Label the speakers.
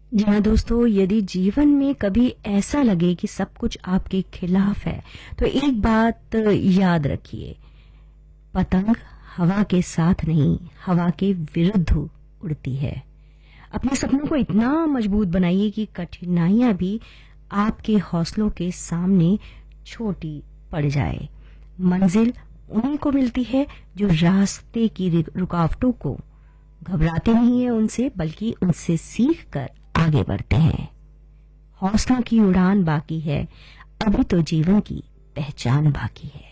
Speaker 1: जी हाँ दोस्तों, यदि जीवन में कभी ऐसा लगे कि सब कुछ आपके खिलाफ है, तो एक बात याद रखिए, पतंग हवा के साथ नहीं, हवा के विरुद्ध उड़ती है। अपने सपनों को इतना मजबूत बनाइए कि कठिनाइयां भी आपके हौसलों के सामने छोटी पड़ जाए। मंजिल उन्हीं को मिलती है जो रास्ते की रुकावटों को घबराते नहीं है उनसे, बल्कि उनसे सीख कर आगे बढ़ते हैं। हौसलों की उड़ान बाकी है, अभी तो जीवन की पहचान बाकी है।